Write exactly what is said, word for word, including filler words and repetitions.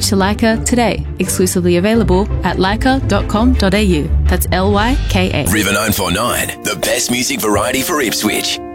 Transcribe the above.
Switch to Lyca today. Exclusively available at lyca dot com dot a u. That's L Y K A. River nine four nine, the best music variety for Ipswich.